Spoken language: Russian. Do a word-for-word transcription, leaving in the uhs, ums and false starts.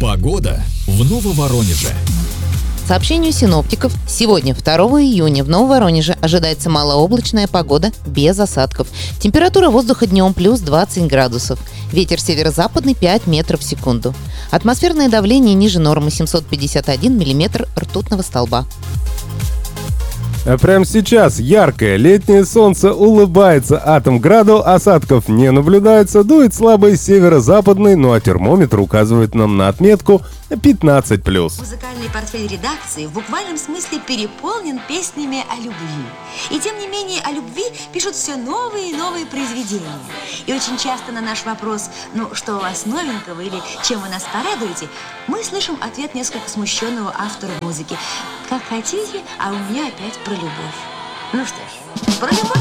Погода в Нововоронеже. Сообщению синоптиков, сегодня, второго июня, в Нововоронеже ожидается малооблачная погода без осадков. Температура воздуха днем плюс двадцать градусов. Ветер северо-западный пять метров в секунду. Атмосферное давление ниже нормы семьсот пятьдесят один миллиметр ртутного столба. А прямо сейчас яркое летнее солнце улыбается атом-граду, осадков не наблюдается, дует слабый северо-западный, ну а термометр указывает нам на отметку пятнадцать плюс. Музыкальный портфель редакции в буквальном смысле переполнен песнями о любви. И тем не менее о любви пишут все новые и новые произведения. И очень часто на наш вопрос «Ну, что у вас новенького?» или «Чем вы нас порадуете?» мы слышим ответ несколько смущенного автора музыки: «Как хотите, а у меня опять про любовь». Ну что ж, про любовь.